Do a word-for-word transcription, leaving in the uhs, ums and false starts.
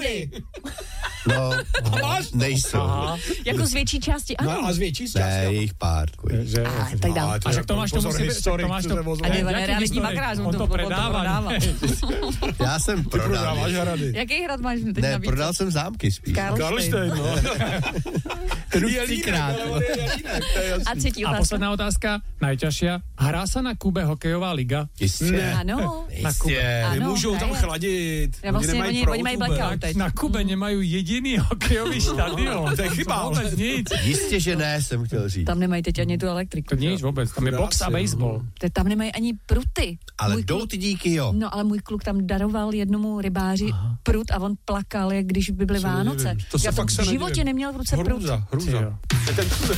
hrady. No, nejsou. Aha. Jako z větší části, ano. No a z větší části. Ne, jich pár. Že, a, tak dál. A že Tomáš to musí být, Tomáš to... A ne, realitní makrář, on to prodává. Já jsem prodal. Jaký hrad máš teď Ne, nabídce? prodal jsem zámky spíš. Karlštejn, no. Třikrát. A třetí A otázka. posledná otázka, najťažšia. Hrá sa na Kube hokejová liga? Jistě. Ano. Jistě. Nemůžou tam chladit. Ja, vlastně oni, oni mají blackout teď. Na Kube nemajú jediný hokejový štadión. To je chyba. Vôbec nic. Jistě, že ne, jsem chtěl říct. Tam nemají teď ani tu elektriku. To nič vôbec, tam je box a baseball. Tam nemají ani pruty. Ale Můj jdou kluk, ty díky, jo. No, ale můj kluk tam daroval jednomu rybáři Aha. prut a on plakal, jak když by byly Co Vánoce. nevím. To se Já fakt v se životě nedivím. neměl v ruce prut. Hruza, hruza.